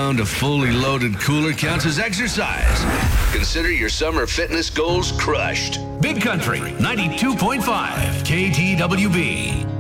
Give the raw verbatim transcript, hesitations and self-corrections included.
pound of fully loaded cooler counts as exercise. Consider your summer fitness goals crushed. Big Country ninety-two point five K T W B.